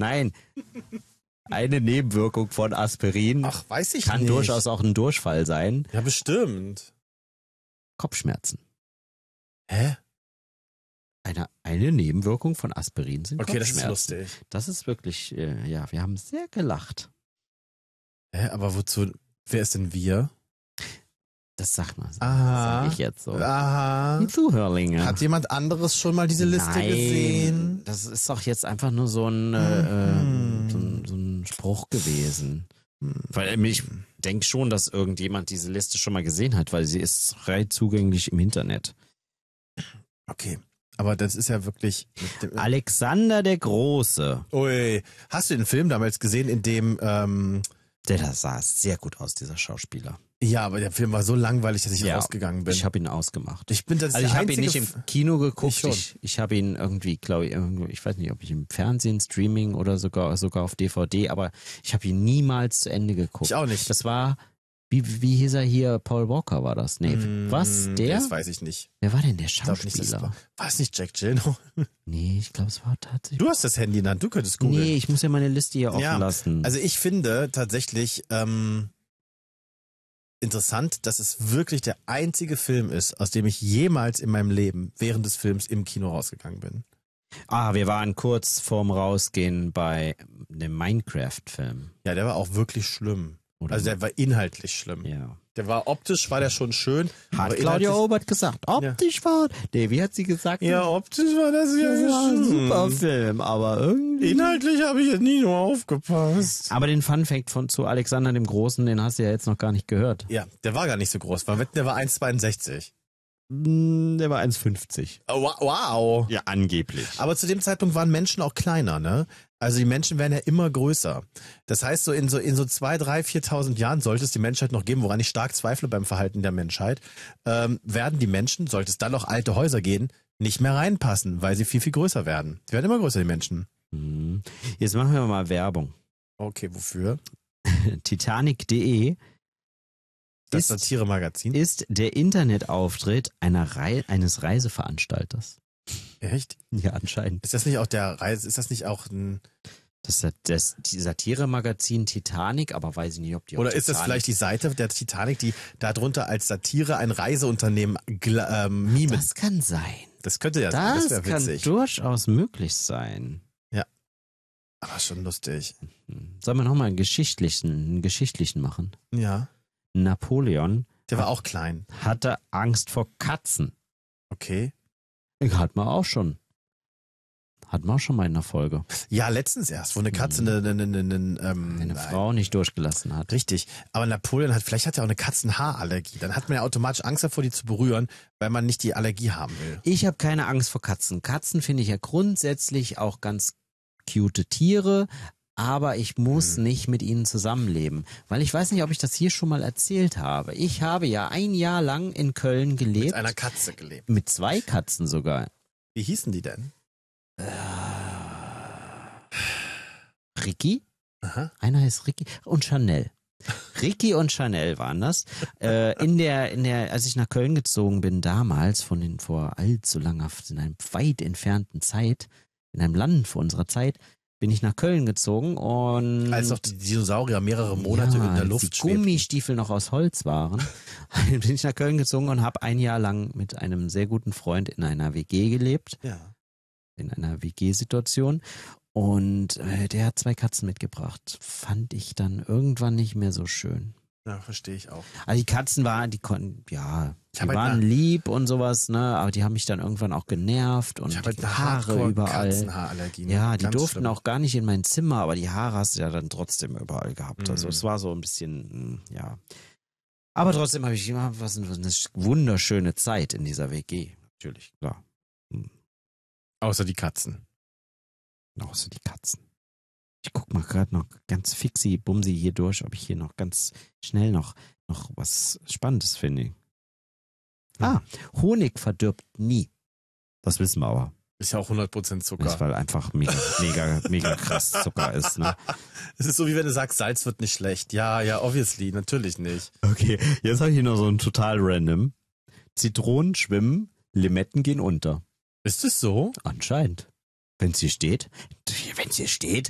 Nein. Eine Nebenwirkung von Aspirin weiß ich kann nicht. durchaus auch ein Durchfall sein. Ja, bestimmt. Kopfschmerzen. Hä? Eine Nebenwirkung von Aspirin sind Okay, das ist Kopfschmerzen. lustig. Das ist wirklich, wir haben sehr gelacht. Hä, aber wozu, wer ist denn wir? Das sag mal. Aha. Sag ich jetzt so. Aha. Die Zuhörlinge. Hat jemand anderes schon mal diese Liste gesehen? Das ist doch jetzt einfach nur so ein Spruch gewesen. Weil ich denke schon, dass irgendjemand diese Liste schon mal gesehen hat, weil sie ist frei zugänglich im Internet. Okay, aber das ist ja wirklich... Alexander der Große. Ui, hast du den Film damals gesehen, in dem... Der sah sehr gut aus, dieser Schauspieler. Ja, aber der Film war so langweilig, dass ich rausgegangen bin. Ich habe ihn ausgemacht. Ich habe ihn nicht im Kino geguckt. Ich habe ihn irgendwie, glaube ich weiß nicht, ob ich im Fernsehen, Streaming oder sogar auf DVD, aber ich habe ihn niemals zu Ende geguckt. Ich auch nicht. Das war, wie hieß er hier? Paul Walker war das? Nee, was? Der? Das weiß ich nicht. Wer war denn der Schauspieler? War es nicht Jack Gyllenhaal? Nee, ich glaube, es war tatsächlich... Du hast das Handy in der Hand, du könntest googeln. Nee, ich muss ja meine Liste hier offen lassen. Also ich finde tatsächlich interessant, dass es wirklich der einzige Film ist, aus dem ich jemals in meinem Leben während des Films im Kino rausgegangen bin. Wir waren kurz vorm Rausgehen bei dem Minecraft-Film. Ja, der war auch wirklich schlimm. Also der war inhaltlich schlimm. Ja. Der war optisch, war der schon schön. Hat Claudia Obert gesagt. Optisch war... Nee, wie hat sie gesagt? Ja, optisch war das ein super Film, aber irgendwie... Inhaltlich habe ich jetzt nie nur aufgepasst. Aber den Funfact zu Alexander dem Großen, den hast du ja jetzt noch gar nicht gehört. Ja, der war gar nicht so groß. Der war 1,62. Der war 1,50. Oh, wow. Ja, angeblich. Aber zu dem Zeitpunkt waren Menschen auch kleiner, ne? Also die Menschen werden ja immer größer. Das heißt, in so 2.000, 3.000, 4.000 Jahren sollte es die Menschheit noch geben, woran ich stark zweifle beim Verhalten der Menschheit, werden die Menschen, sollte es dann noch alte Häuser gehen, nicht mehr reinpassen, weil sie viel, viel größer werden. Die werden immer größer, die Menschen. Jetzt machen wir mal Werbung. Okay, wofür? Titanic.de Das Satire-Magazin? Ist der Internetauftritt eines Reiseveranstalters. Echt? Ja, anscheinend. Ist das nicht auch ist das nicht auch ein... Die Satire-Magazin Titanic, aber weiß ich nicht, ob die Oder ist das vielleicht die Seite der Titanic, die darunter als Satire ein Reiseunternehmen mimet? Das kann sein. Das könnte ja sein, das wäre witzig. Das kann durchaus möglich sein. Ja. Aber schon lustig. Sollen wir nochmal einen geschichtlichen machen? Ja. Napoleon. Der war auch klein. Hatte Angst vor Katzen. Okay. Hatten wir auch schon mal in der Folge. Ja, letztens erst, wo eine Katze eine Frau nicht durchgelassen hat. Richtig. Aber Napoleon vielleicht hat er auch eine Katzenhaarallergie. Dann hat man ja automatisch Angst davor, die zu berühren, weil man nicht die Allergie haben will. Ich habe keine Angst vor Katzen. Katzen finde ich ja grundsätzlich auch ganz cute Tiere. Aber ich muss nicht mit ihnen zusammenleben. Weil ich weiß nicht, ob ich das hier schon mal erzählt habe. Ich habe ja ein Jahr lang in Köln gelebt. Mit einer Katze gelebt. Mit 2 Katzen sogar. Wie hießen die denn? Ricky? Aha. Einer heißt Ricky und Chanel. Ricky und Chanel waren das. Als ich nach Köln gezogen bin damals, vor allzu langer, in einer weit entfernten Zeit, in einem Land vor unserer Zeit, bin ich nach Köln gezogen und... Als noch die Dinosaurier mehrere Monate in der Luft schwebten. Die Gummistiefel noch aus Holz waren, bin ich nach Köln gezogen und habe ein Jahr lang mit einem sehr guten Freund in einer WG gelebt. Ja. In einer WG-Situation. Und der hat 2 Katzen mitgebracht. Fand ich dann irgendwann nicht mehr so schön. Ja, verstehe ich auch. Also die Katzen waren lieb und sowas, ne, aber die haben mich dann irgendwann auch genervt und die Haare überall. Katzenhaarallergie, ne? Ja, die Ganz durften schlimm. auch gar nicht in mein Zimmer, aber die Haare hast du ja dann trotzdem überall gehabt. Also es war so ein bisschen, ja. Aber trotzdem habe ich immer eine wunderschöne Zeit in dieser WG. Natürlich, klar. Außer die Katzen. Außer die Katzen. Ich guck mal gerade noch ganz fixi-bumsi hier durch, ob ich hier noch ganz schnell noch was Spannendes finde. Honig verdirbt nie. Das wissen wir aber. Ist ja auch 100% Zucker. Das, weil einfach mega krass Zucker ist, ne? Es ist so, wie wenn du sagst, Salz wird nicht schlecht. Ja, obviously, natürlich nicht. Okay, jetzt habe ich hier noch so ein total random. Zitronen schwimmen, Limetten gehen unter. Ist es so? Anscheinend. Wenn es hier steht,